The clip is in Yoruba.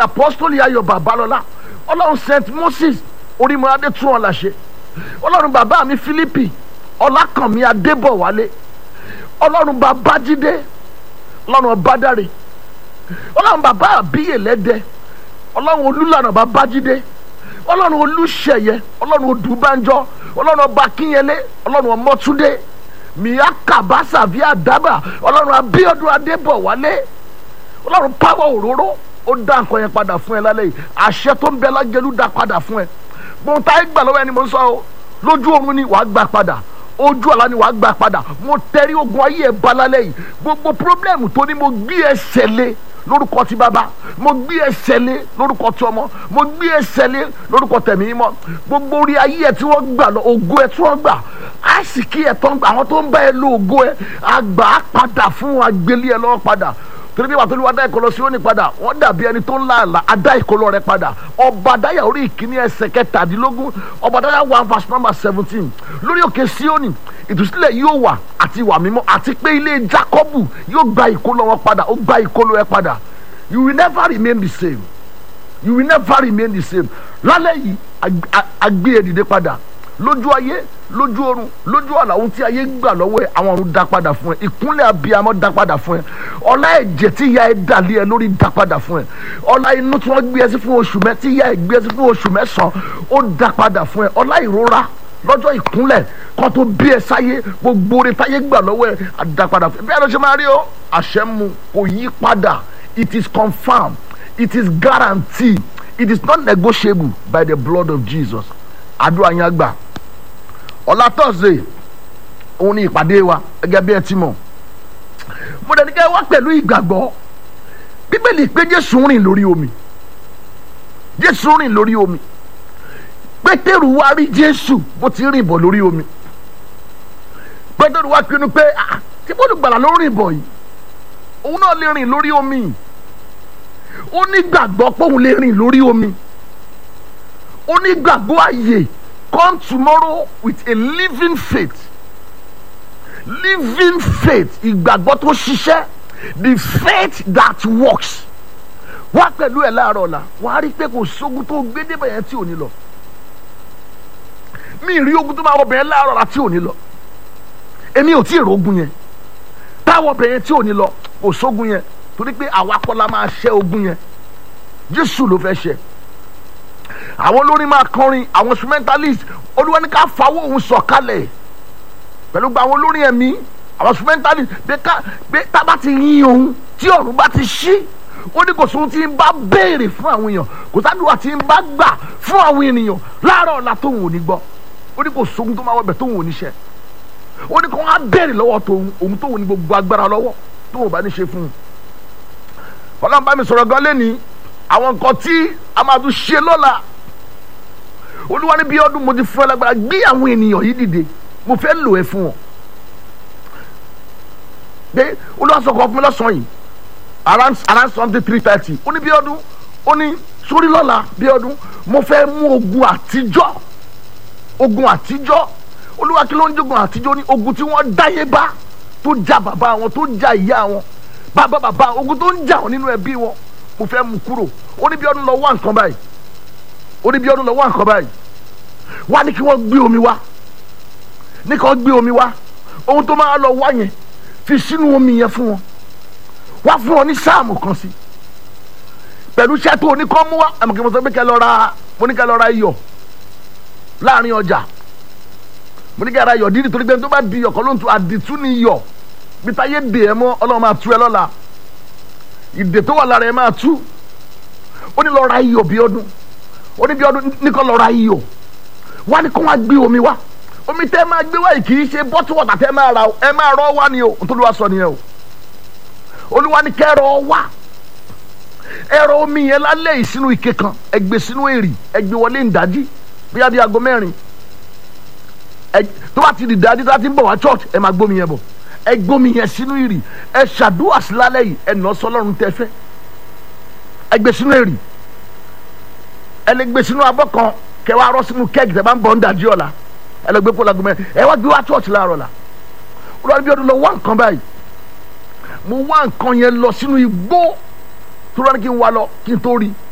apostoli Ayọ̀ Babalọ́lá, ọlọ́run St. Moses Orímọládé tún ọ̀la ṣe, ọlọ́run bàbá mi Philippi Ọlákànmí Adébọ̀wálé, ọlọ́run Babájídé, ọlọ́run Ọbádáre, ọlọ́run bàbá Àbíyèlẹ́dẹ, ọlọ́run Olúlànà Babájídé, ọlọ́run Olúṣẹ̀yẹ, ọlọ́run Odùbánjọ, ọlọ́run Ọba Kínyẹlé, ọlọ́run Ọmọ́túndé, Miyaka Savia Daba, ọlọ́run Abíọ́dún Adébọ̀wálé, ọlọ́run Pàwọ́ Òróró, ó dá nǹkan yẹn padà fún ẹ lálẹ́ yìí, àṣẹ tó ń bẹ lájẹlú dá padà fún ẹ. Gbọ́n táyé gbà lọ́wọ́ ẹni mo ń sọ o, lójú oorun ni wàá gbà padà, ojú àlá ni wàá gbà padà. Mo tẹrí ogun ayé ẹ bá lálẹ́ yìí, gbogbo pírọ́blẹ́mù tó ní mo gbé ẹsẹ̀ lé lórúkọ ti bàbá, mo gbé ẹsẹ̀ lé lórúkọ ti ọmọ, mo gbé ẹsẹ̀ lé lórúkọ tẹ̀mí mọ́. Gbogbo orí ayé ẹ tí wọ́n gbà lọ, ògo ẹ tí wọ́n gbà, àìsíkí ẹ tó ń gbà, àwọn tó ń bá ẹ lo ògo ẹ, àgbà á padà fún agbélé ẹ lọ́wọ́ padà. Torí bí wàá tó ní wàá dá ìkọlọ sí òní padà, wọ́n dàbí ẹni tó ń la àlà, adá ìkọlọ rẹ padà. Ọbadáyà orí ìkíní ẹsẹ̀ kẹtàdínlógún, Ọbadáyà 1:17, lórí òkè Síónì ìtúsílẹ̀ yóò wà àti ìwà mímọ́, àti pé ilé Jákọ́bù yóò gba ìkólọ wọn padà. Ó gba ìkólọ ẹ padà. You will never remain the same. You will never remain the same. Lálẹ́ yìí agbé ẹ dìde padà, lójú ayé, lójú ọ̀run, lójú àlá, ohun tí ayé gbà lọ́wọ́ ẹ àwọn ọ̀run dá padà fún ẹ. Ìkúnlẹ̀ abiyamọ dá padà fún ẹ. Ọlá ẹ̀jẹ̀ tí ìyá ẹ dà lé ẹ lórí dá padà fún ẹ. Ọlá inú tí wọ́n gbé ẹ sí fún oṣù tí ìyá ẹ gbé ẹ sí fún oṣù mẹ́sàn-án, ó dá padà fún ẹ. Ọlá ìrora lọ́jọ́ ìkúnlẹ̀ kan tó bí ẹ sáyé, gbogbo oore táyé gbà lọ́wọ́ ẹ àdá padà fún ẹ. Bí ẹ lọ ṣe máa rí o, àṣẹ mu kò yí padà. It is confirmed, it is guaranteed, it is not negotiable by the blood of Jesus. Àdúrà yín àgbà. Ọ̀la Thursday òun ni ìpàdé wa gẹ́gẹ́ bí ẹ ti mọ̀. Mo dẹ̀ ní kẹ́ wá pẹ̀lú ìgbàgbọ́. Bíbélì pé Jésù rìn lórí omi. Jésù rìn lórí omi. Pétérù wá rí Jésù bó ti rìn bọ̀ lórí omi. Pétérù wá pinnu pé tí Olùgbàlà ló rìn bọ̀ yìí, òun náà lè rìn lórí omi. Ó ní gbàgbọ́ pé òun lè rìn lórí omi. Ó ní gbàgbọ́ ààyè. Come tomorrow with a living faith. Living faith. Ìgbàgbọ́ tó ṣiṣẹ́. The faith that works. Wá pẹ̀lú ẹ̀ láàárọ̀ ọ̀la. Wàá rí pé kò sógun tó gbé débẹ̀ yẹn tí ò ní lọ. Mi rí ogun tó máa wọ bẹ̀rẹ̀ láàárọ̀ ọ̀la tí ò ní lọ. Èmi ò tí ì rógun yẹn. Táwọ̀ bẹ̀rẹ̀ tí ò ní lọ kò sógun yẹn. Torí pé àwa kọ́ la máa ṣẹ́ ogun yẹn. Jésù ló fẹ́ ṣẹ́. Àwọn olórin máa kọrin, àwọn instrumentalist, Olúwa ní ká fawọ́ òun sọ̀kalẹ̀ pẹ̀lú gba àwọn olórin ẹ̀mí, àwọn instrumentalist pé tá bá ti yin òun tí ọ̀run bá ti ṣí, ó ní kò sóhun tí ń bá béèrè fún àwọn èèyàn, kò sádùúrà tí ń bá gbà fún àwọn ènìyàn láàárọ̀ ọ̀la tóun ò ní gbọ́. Ó ní kò sóhun tó máa wọbẹ̀ tóun ò ní ṣe. Ó ní kò wọ́n á béèrè lọ́wọ́ tóun, òun tóun ní gbogbo agbára lọ́wọ́ tóun ò bá ní ṣe fún un. Ọlọ́run bá mi sọ̀rọ̀ gan lẹ́ni àwọn nǹkan tí a máa tún ṣe lọ́la. Olúwa ní bí ọdún mo ti fún ẹ lágbára, gbé àwọn ènìyàn yìí dìde, mo fẹ́ lò ẹ fún wọn. Pé Olúwa sọ kan fún mi lọ́sàn-án yìí around something 3:30. Ó ní bí ọdún, ó ní sórí lọ́la bí ọdún, mo fẹ́ mú ogun àtijọ́. Ogun àtijọ́. Olúwa kí ló ń jogun àtijọ́? Ní ogun tí wọ́n dáyé bá, tó já bàbá wọn, tó já ìyá wọn, bàbá ogun tó ń jà wọn nínú ẹbí wọn, mo fẹ́ mú kúrò. Ó ní bí ọdún lọ wá nǹkan báyìí. Ó ní bí ọdún lọ wá nǹkan báyìí. Wá ní kí wọ́n gbé omi wá. Ní kí wọ́n gbé omi wá. Ohun tó máa lọ wá yẹn fi sínú omi yẹn fún wọn. Wá fún wọn ní sáàmù kan sí. Pẹ̀lú iṣẹ́ tó ní kọ́ mú wá. Àmọ́ kí mo sọ pé mo ní kẹ́ lọ ra iyọ̀ láàrin ọjà. Mo ní kẹ́ ra iyọ̀ dídì torí pé tó bá di iyọ̀ kan ló ń tu àdìtú ní iyọ̀. Bí táyé dè ẹ́ mọ́, Ọlọ́run máa tú ẹ lọ́la. Ìdè tó wà lára ẹ máa tú. Ó ní lọ ra iyọ̀ bí ọdún. Ó ní bí ọdún ní kó lọ ra iyọ̀. Wá ní kó wá gbé omi wá. Omi tẹ́ máa gbé wá yìí kì í ṣe bottle water tẹ́ máa ra o. Ẹ máa rọ́ wá ni o. Nítorí wá sọ nìyẹn o. Olúwa ní kẹ́ rọ́ wá. Ẹ rọ́ omi yẹn lálẹ́ yìí sínú ike kan. Ẹ gbé sínú èrì. Ẹ gbé wọlé ìdájí. Bóyá bí aago 4. Tó bá ti di ìdájí tó bá ti ń bọ̀ wá church, ẹ máa gbómi yẹn bọ̀. Ẹ gbómi yẹn sínú èrì. Ẹ ṣàdúrà sí lálẹ́ yìí. Ẹ nà sọ́lọ́run tẹ́ fẹ́. Ẹ gbé sínú èrì. Ẹ lè gbé sínú abọ́ kan, kẹ́ wá rọ́ sínú kẹ́ẹ̀kì tẹ́ bá ń bọ̀ ń dàjí ọ̀la. Ẹ lọ gbé kó lagun mẹ́rin. Ẹ wá gbé wá church láàárọ̀ la. Olúwa bí ọdún lọ wá nǹkan báyìí. Mo wá nǹkan yẹn lọ sínú igbó tó rán kí n wá lọ kí n tó rí.